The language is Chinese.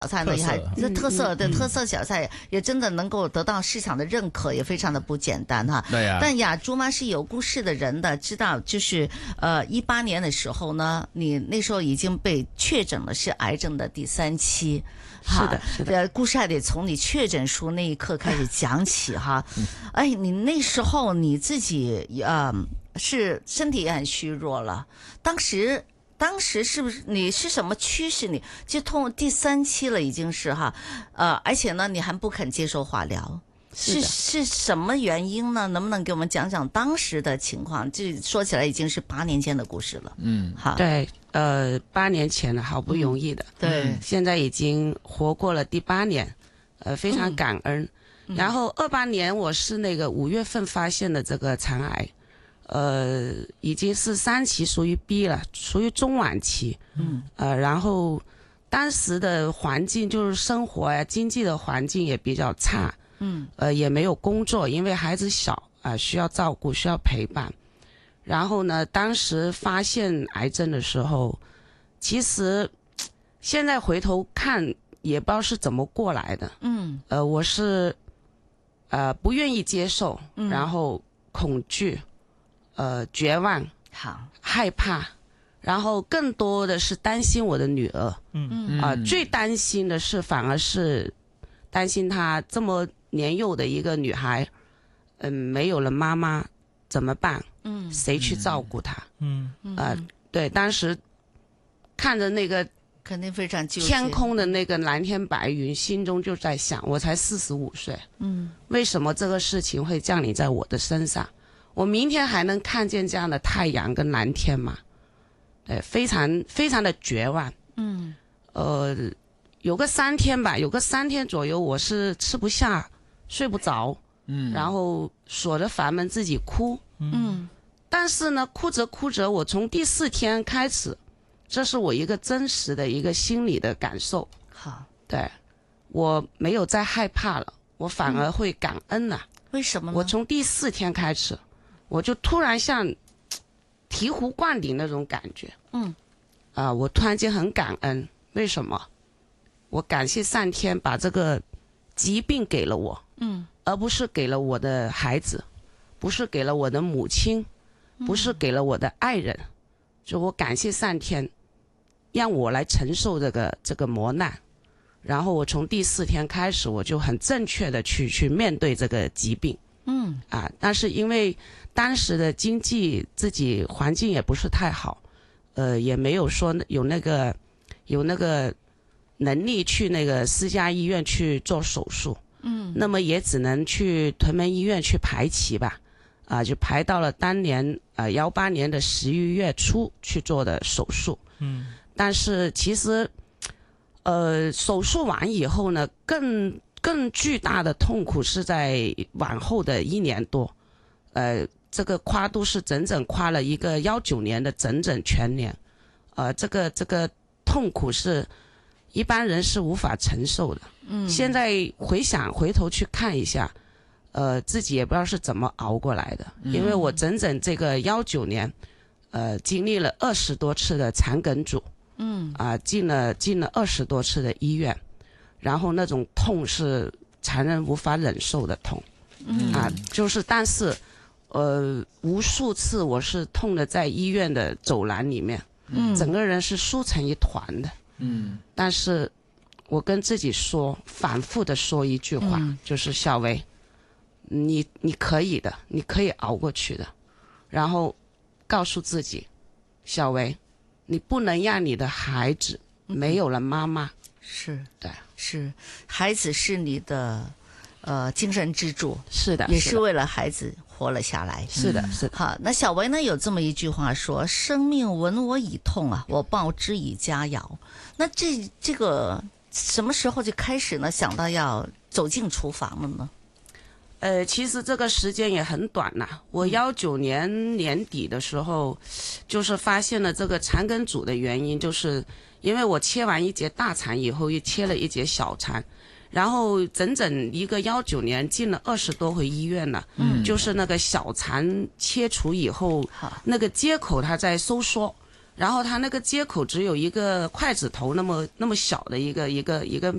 菜呢，也还特色的特色小菜，也真的能够得到市场的认可，也非常的不简单哈。 对呀。 但雅珠妈是有故事的人的，知道就是18年的时候呢，你那时候已经被确诊了是癌症的第3期。 是的，是的。 故事还得从你确诊书那一刻开始讲起哈。哎，你那时候你自己是身体也很虚弱了，当时是不是你是什么驱使你就通第3期了已经是哈，而且呢你还不肯接受化疗，是什么原因呢？能不能给我们讲讲当时的情况？这说起来已经是8年前的故事了。好， 对，8年前了，好不容易的， 对， 现在已经活过了第8年，非常感恩。然后28年我是那个5月份发现的这个肠癌。已经是3期，属于 B 了，属于中晚期。然后当时的环境就是生活呀、经济的环境也比较差。也没有工作，因为孩子小需要照顾，需要陪伴。然后呢，当时发现癌症的时候，其实现在回头看也不知道是怎么过来的。我是不愿意接受，然后恐惧。绝望，害怕，然后更多的是担心我的女儿。最担心的是反而是担心她这么年幼的一个女孩，没有了妈妈怎么办？谁去照顾她？对，当时看着那个肯定非常纠结天空的那个蓝天白云，心中就在想，我才45岁，为什么这个事情会降临在我的身上？我明天还能看见这样的太阳跟蓝天吗？对，非常非常的绝望。有个3天吧，有个3天左右，我是吃不下、睡不着，然后锁着房门自己哭。但是呢，哭着哭着，我从第4天开始，这是我一个真实的一个心理的感受。 好， 对，我没有再害怕了，我反而会感恩了。 为什么呢？ 我从第4天开始。我就突然像醍醐灌顶那种感觉。我突然间很感恩。为什么？我感谢上天把这个疾病给了我，而不是给了我的孩子，不是给了我的母亲，不是给了我的爱人。就我感谢上天，让我来承受这个磨难。然后我从第4天开始，我就很正确的去面对这个疾病。但是因为当时的经济自己环境也不是太好，也没有说有那个能力去那个私家医院去做手术。那么也只能去屯门医院去排期吧。就排到了当年18年的11月初去做的手术。但是其实手术完以后呢，更巨大的痛苦是在往后的1年多。这个跨度是整整跨了一个19年的整整全年。这个痛苦是一般人是无法承受的。现在回头去看一下，自己也不知道是怎么熬过来的。因为我整整这个19年，经历了20多次的肠梗阻。进了20多次的医院。然后那种痛是常人无法忍受的痛。就是但是无数次我是痛的在医院的走廊里面，整个人是缩成一团的。但是我跟自己说，反复的说一句话，就是小维，你可以的，你可以熬过去的。然后告诉自己，小维，你不能让你的孩子没有了妈妈。 是， 对， 是，孩子是你的精神支柱。 是的， 也是为了孩子活了下来。 是的，是的。 好，那小维呢有这么一句话说：生命闻我以痛啊，我报之以佳肴。那这个什么时候就开始呢想到要走进厨房了呢？ 其实这个时间也很短了。我19年年底的时候，就是发现了这个肠梗阻的原因，就是因为我切完一节大肠以后，又切了一节小肠，然后整整一个19年进了20多回医院了。就是那个小肠切除以后，那个接口它在收缩， 然后它那个接口只有一个筷子头那么小的一个